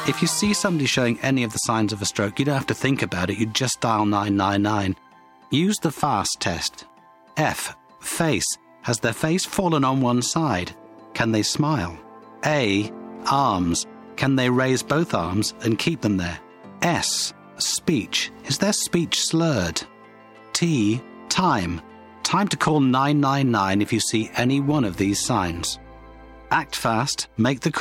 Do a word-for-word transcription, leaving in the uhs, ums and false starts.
If you see somebody showing any of the signs of a stroke, you don't have to think about it. You just dial nine nine nine. Use the FAST test. F. Face. Has their face fallen on one side? Can they smile? A. Arms. Can they raise both arms and keep them there? S. Speech. Is their speech slurred? T. Time. Time to call nine nine nine if you see any one of these signs. Act fast, make the call.